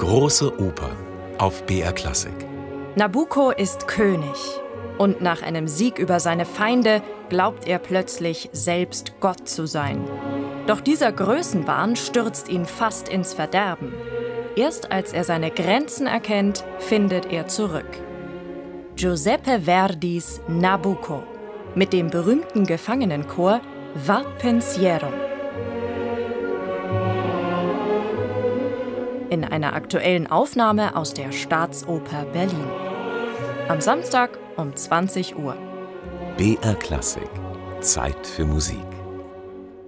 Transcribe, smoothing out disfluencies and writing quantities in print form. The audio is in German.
Große Oper auf BR Klassik. Nabucco ist König und nach einem Sieg über seine Feinde glaubt er plötzlich, selbst Gott zu sein. Doch dieser Größenwahn stürzt ihn fast ins Verderben. Erst als er seine Grenzen erkennt, findet er zurück. Giuseppe Verdis Nabucco mit dem berühmten Gefangenenchor Va Pensiero. In einer aktuellen Aufnahme aus der Staatsoper Berlin. Am Samstag um 20 Uhr. BR Klassik. Zeit für Musik.